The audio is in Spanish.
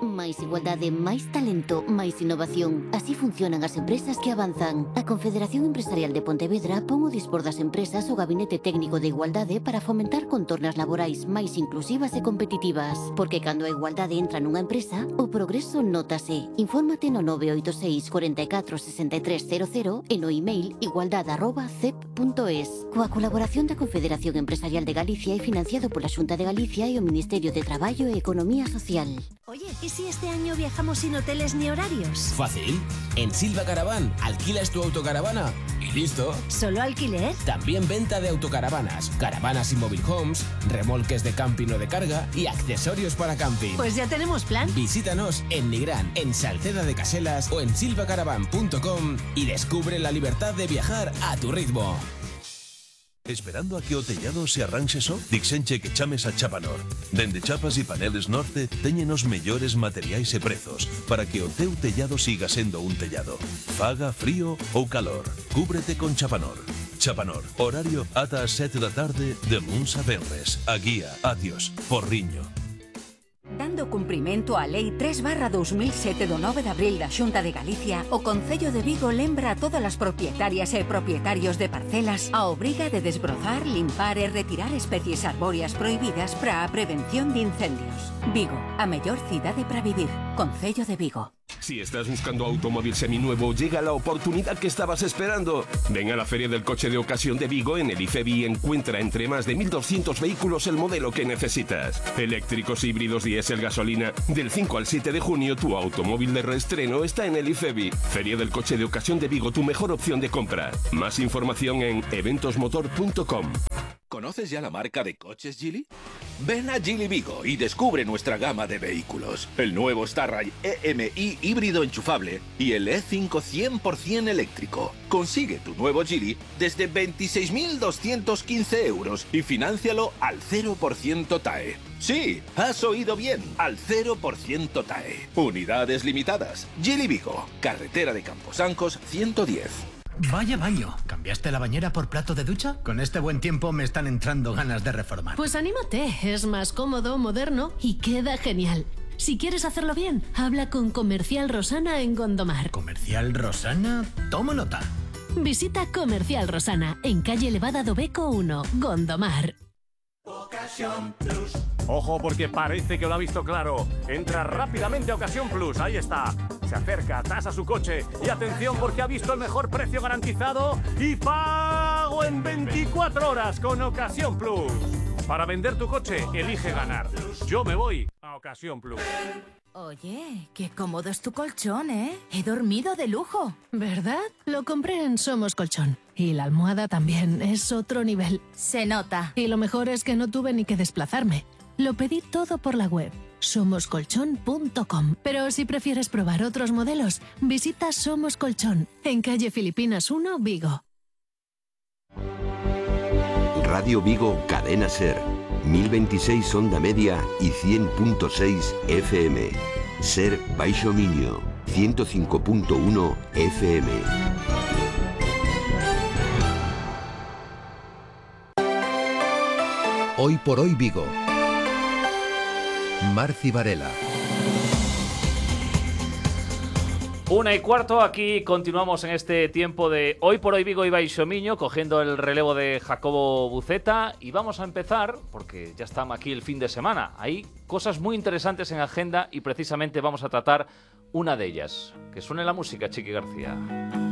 Máis igualdade, máis talento, máis innovación. Así funcionan as empresas que avanzan. A Confederación Empresarial de Pontevedra pon ao dispor das empresas o Gabinete Técnico de Igualdade para fomentar contornas laborais máis inclusivas e competitivas. Porque cando a igualdade entra nunha empresa, o progreso nótase. Infórmate no 986 44 6300 e no email igualdade@cep.es. Coa colaboración da Confederación Empresarial de Galicia e financiado pola Xunta de Galicia e o Ministerio de Traballo e Economía Social. Oye, ¿y si este año viajamos sin hoteles ni horarios? Fácil. En Silva Caravan alquilas tu autocaravana y listo. ¿Solo alquiler? También venta de autocaravanas, caravanas y mobile homes, remolques de camping o de carga y accesorios para camping. Pues ya tenemos plan. Visítanos en Nigrán, en Salceda de Caselas o en silvacaravan.com y descubre la libertad de viajar a tu ritmo. Esperando a que o tellado se arranxe só? Dixenche que chames a Chapanor. Dende Chapas e Paneles Norte teñen os mellores materiais e prezos para que o teu tellado siga sendo un tellado. Faga frío ou calor, cúbrete con Chapanor. Chapanor, horario ata as 7 da tarde de luns a venres. A guía, Atios, Porriño. Dando cumprimento á Lei 3/2007 do 9 de abril da Xunta de Galicia, o Concello de Vigo lembra a todas as propietarias e propietarios de parcelas a obriga de desbrozar, limpar e retirar especies arbóreas prohibidas para a prevención de incendios. Vigo, a mellor cidade para vivir. Concello de Vigo. Si estás buscando automóvil seminuevo, llega la oportunidad que estabas esperando. Ven a la Feria del Coche de Ocasión de Vigo en el IFEBI y encuentra entre más de 1.200 vehículos el modelo que necesitas. Eléctricos, híbridos, diésel, gasolina. Del 5 al 7 de junio, tu automóvil de reestreno está en el IFEBI. Feria del Coche de Ocasión de Vigo, tu mejor opción de compra. Más información en eventosmotor.com. ¿Conoces ya la marca de coches Geely? Ven a Geely Vigo y descubre nuestra gama de vehículos. El nuevo Starray EMI híbrido enchufable y el E5 100% eléctrico. Consigue tu nuevo Geely desde 26.215 euros y fináncialo al 0% TAE. Sí, has oído bien, al 0% TAE. Unidades limitadas. Geely Vigo, carretera de Camposancos 110. Vaya baño. ¿Cambiaste la bañera por plato de ducha? Con este buen tiempo me están entrando ganas de reformar. Pues anímate, es más cómodo, moderno y queda genial. Si quieres hacerlo bien, habla con Comercial Rosana en Gondomar. ¿Comercial Rosana? Tomo nota. Visita Comercial Rosana en calle Elevada do Beco 1, Gondomar. Ocasión Plus. Ojo, porque parece que lo ha visto claro. Entra rápidamente a Ocasión Plus, ahí está. Se acerca, tasa su coche y atención porque ha visto el mejor precio garantizado y pago en 24 horas con Ocasión Plus. Para vender tu coche, elige ganar. Yo me voy a Ocasión Plus. Oye, qué cómodo es tu colchón, ¿eh? He dormido de lujo. ¿Verdad? Lo compré en Somos Colchón. Y la almohada también es otro nivel. Se nota. Y lo mejor es que no tuve ni que desplazarme. Lo pedí todo por la web, somoscolchón.com. Pero si prefieres probar otros modelos, visita Somos Colchón, en calle Filipinas 1, Vigo. Radio Vigo, Cadena Ser, 1026 onda media y 100.6 FM. Ser Baixo Miño, 105.1 FM. Hoy por hoy Vigo. Marci Varela. 1:15, aquí continuamos en este tiempo de Hoy por Hoy Vigo y Baixo Miño, cogiendo el relevo de Jacobo Buceta, y vamos a empezar, porque ya está aquí el fin de semana, hay cosas muy interesantes en agenda y precisamente vamos a tratar una de ellas. Que suene la música, Chiqui García.